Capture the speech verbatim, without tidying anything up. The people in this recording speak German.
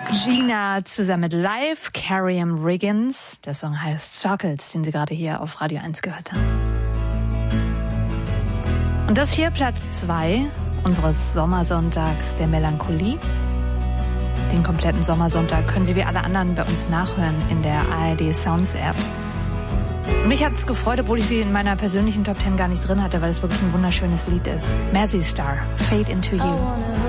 Gina zusammen mit Live, Carrie Riggins. Der Song heißt Circles, den Sie gerade hier auf Radio eins gehört haben. Und das hier Platz zwei unseres Sommersonntags der Melancholie. Den kompletten Sommersonntag können Sie wie alle anderen bei uns nachhören in der A R D Sounds App. Mich hat es gefreut, obwohl ich sie in meiner persönlichen Top Ten gar nicht drin hatte, weil es wirklich ein wunderschönes Lied ist. Mazzy Star, Fade Into You.